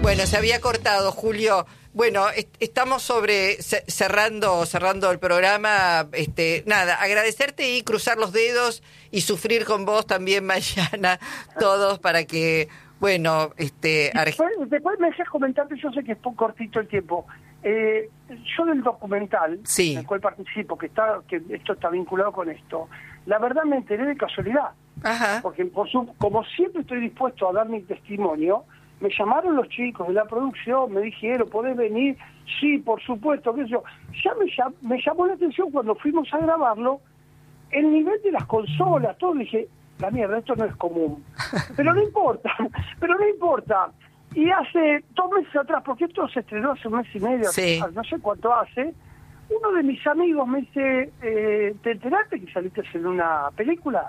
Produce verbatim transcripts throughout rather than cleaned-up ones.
Bueno, se había cortado, Julio. Bueno, est- estamos sobre ce- cerrando cerrando el programa. Este, nada, agradecerte y cruzar los dedos y sufrir con vos también mañana todos para que, bueno, este, Arge- Después, después me dejas comentarte, yo sé que es poco cortito el tiempo. Eh, yo del documental, Sí. en el cual participo, que está que esto está vinculado con esto, la verdad me enteré de casualidad. Ajá. Porque por su, como siempre estoy dispuesto a dar mi testimonio, me llamaron los chicos de la producción, me dijeron, ¿podés venir? Sí, por supuesto, qué sé yo. Ya me, llam- me llamó la atención cuando fuimos a grabarlo, el nivel de las consolas, todo, dije, la mierda, esto no es común. Pero no importa, pero no importa. Y hace dos meses atrás, porque esto se estrenó hace un mes y medio, Sí. no sé cuánto hace, uno de mis amigos me dice, eh, ¿te enteraste que saliste en una película?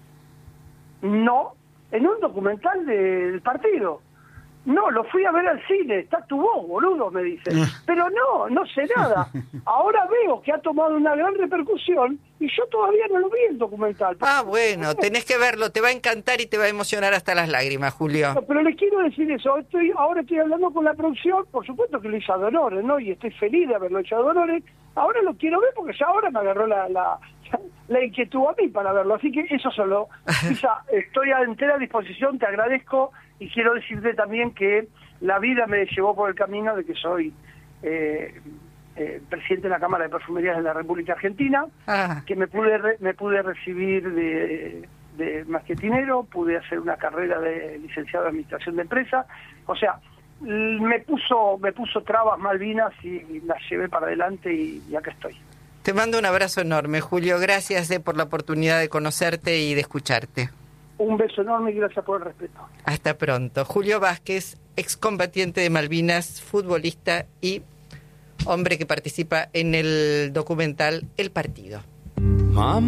No, en un documental del partido. No, lo fui a ver al cine, está tu voz, boludo, me dice. Pero no, no sé nada. Ahora veo que ha tomado una gran repercusión y yo todavía no lo vi el documental. Ah, bueno, tenés que verlo, te va a encantar y te va a emocionar hasta las lágrimas, Julio. No, pero les quiero decir eso, estoy ahora estoy hablando con la producción, por supuesto que lo hizo a Dolores, ¿no? Y estoy feliz de haberlo hecho a Dolores. Ahora lo quiero ver porque ya ahora me agarró la, la, la inquietud a mí para verlo. Así que eso solo. Isa, estoy a entera disposición, te agradezco y quiero decirte también que la vida me llevó por el camino de que soy eh, eh, presidente de la Cámara de Perfumerías de la República Argentina, Ah. que me pude re- me pude recibir de, de marketinero, pude hacer una carrera de licenciado de administración de empresa, o sea, l- me puso me puso trabas Malvinas y las llevé para adelante y, y acá estoy. Te mando un abrazo enorme, Julio. Gracias eh, por la oportunidad de conocerte y de escucharte. Un beso enorme y gracias por el respeto. Hasta pronto. Julio Vázquez, excombatiente de Malvinas, futbolista y hombre que participa en el documental El Partido. Mom.